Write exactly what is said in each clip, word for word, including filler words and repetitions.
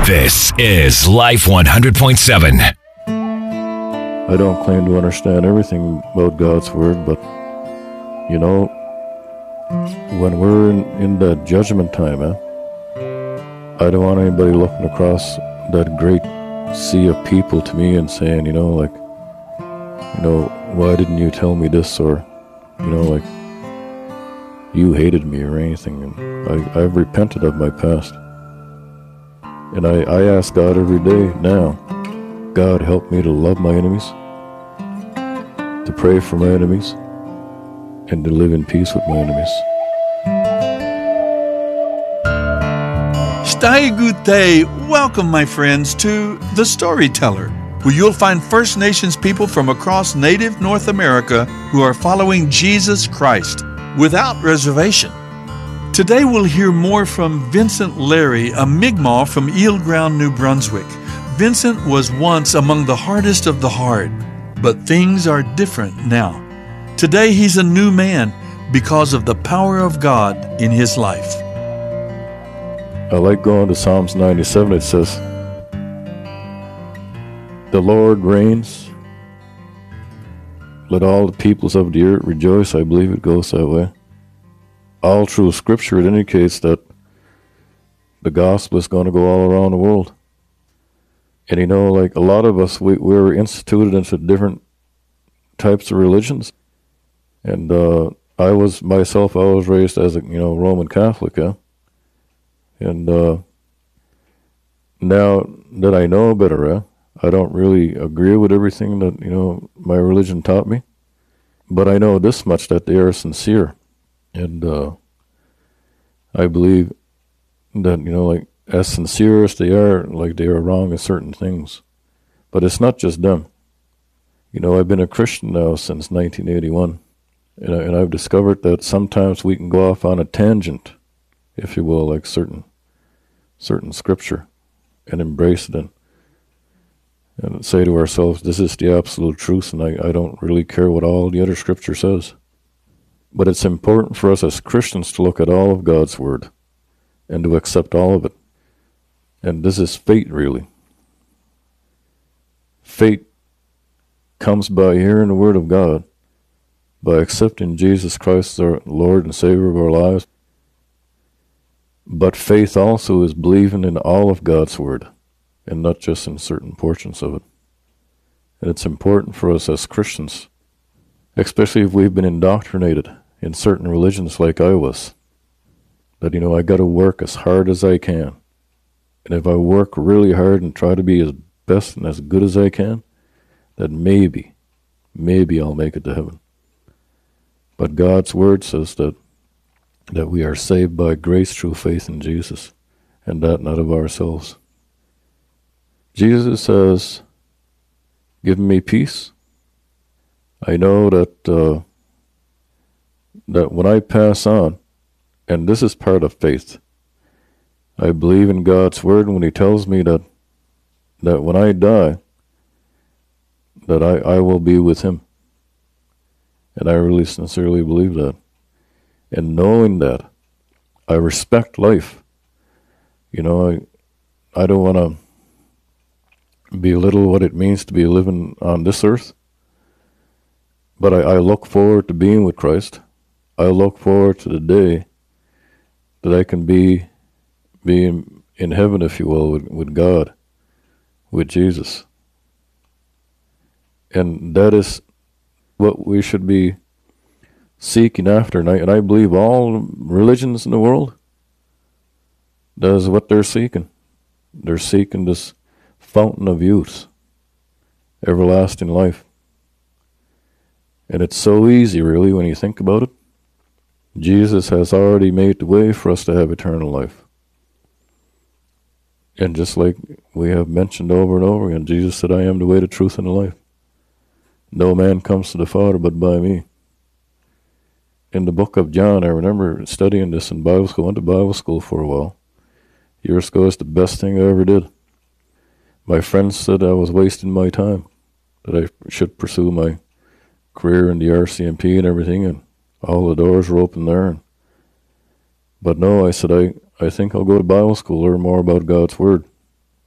This is Life one hundred point seven. I don't claim to understand everything about God's Word, but, you know, when we're in, in that judgment time, eh, I don't want anybody looking across that great sea of people to me and saying, you know, like, you know, why didn't you tell me this? Or, you know, like, you hated me or anything. And I, I've repented of my past. And I, I ask God every day now, God, help me to love my enemies, to pray for my enemies, and to live in peace with my enemies. Stai Gute, welcome my friends to The Storyteller, where you'll find First Nations people from across native North America who are following Jesus Christ without reservation. Today we'll hear more from Vincent Larry, a Mi'kmaq from Eel Ground, New Brunswick. Vincent was once among the hardest of the hard, but things are different now. Today he's a new man because of the power of God in his life. I like going to Psalms ninety-seven. It says, the Lord reigns. Let all the peoples of the earth rejoice. I believe it goes that way. All through Scripture, it indicates that the gospel is going to go all around the world. And you know, like a lot of us, we, we were instituted into different types of religions. And uh, I was, myself, I was raised as a, you know, Roman Catholic, yeah? And uh, now that I know better, eh, I don't really agree with everything that, you know, my religion taught me. But I know this much, that they are sincere. And uh, I believe that, you know, like, as sincere as they are, like, they are wrong in certain things. But it's not just them. You know, I've been a Christian now since nineteen eighty-one. And, I, and I've discovered that sometimes we can go off on a tangent, if you will, like certain certain scripture, and embrace it and, and say to ourselves, this is the absolute truth, and I, I don't really care what all the other scripture says. But it's important for us as Christians to look at all of God's Word and to accept all of it. And this is faith, really. Faith comes by hearing the Word of God, by accepting Jesus Christ as our Lord and Savior of our lives. But faith also is believing in all of God's Word, and not just in certain portions of it. And it's important for us as Christians, especially if we've been indoctrinated in certain religions like I was, that, you know, I got to work as hard as I can. And if I work really hard and try to be as best and as good as I can, then maybe, maybe I'll make it to heaven. But God's Word says that that we are saved by grace through faith in Jesus, and that not of ourselves. Jesus says, give me peace. I know that uh, that when I pass on, and this is part of faith, I believe in God's Word when He tells me that that when I die, that I, I will be with Him. And I really sincerely believe that. And knowing that, I respect life. You know, I, I don't want to belittle what it means to be living on this earth. But I, I look forward to being with Christ. I look forward to the day that I can be, be in, in heaven, if you will, with, with God, with Jesus. And that is what we should be seeking after. And I, and I believe all religions in the world, that is what they're seeking. They're seeking this fountain of youth, everlasting life. And it's so easy, really, when you think about it. Jesus has already made the way for us to have eternal life. And just like we have mentioned over and over again, Jesus said, I am the way, the truth, and the life. No man comes to the Father but by me. In the book of John, I remember studying this in Bible school. I went to Bible school for a while. Years ago, it's the best thing I ever did. My friends said I was wasting my time, that I should pursue my career in the R C M P and everything, and all the doors were open there. But no, I said, I, I think I'll go to Bible school, learn more about God's Word.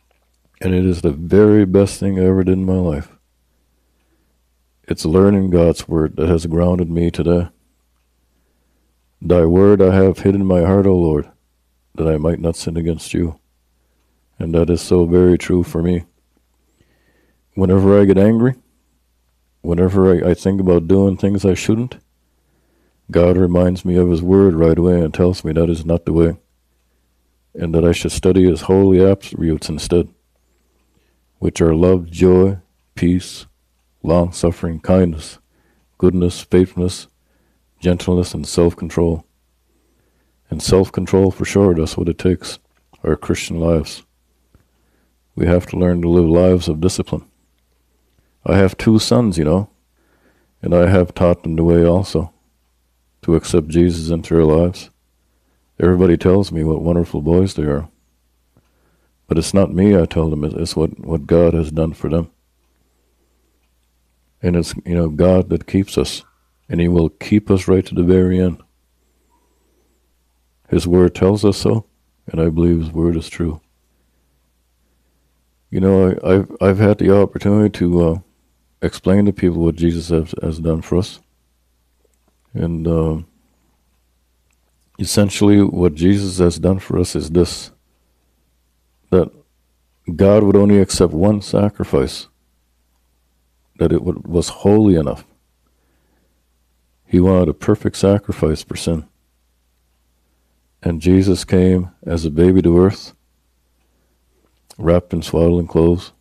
And it is the very best thing I ever did in my life. It's learning God's word that has grounded me today. Thy word I have hid in my heart, O Lord, that I might not sin against you. And that is so very true for me. Whenever I get angry, whenever I, I think about doing things I shouldn't, God reminds me of his word right away and tells me that is not the way, and that I should study his holy attributes instead, which are love, joy, peace, long-suffering, kindness, goodness, faithfulness, gentleness, and self-control. And self-control, for sure, that's what it takes, our Christian lives. We have to learn to live lives of discipline. I have two sons, you know, and I have taught them the way also, to accept Jesus into their lives. Everybody tells me what wonderful boys they are. But it's not me, I tell them, it's what, what God has done for them. And it's, you know, God that keeps us, and he will keep us right to the very end. His word tells us so, and I believe his word is true. You know, I, I've I've had the opportunity to uh, explain to people what Jesus has, has done for us. And uh, essentially what Jesus has done for us is this, that God would only accept one sacrifice, that it would, was holy enough. He wanted a perfect sacrifice for sin. And Jesus came as a baby to earth, wrapped in swaddling clothes,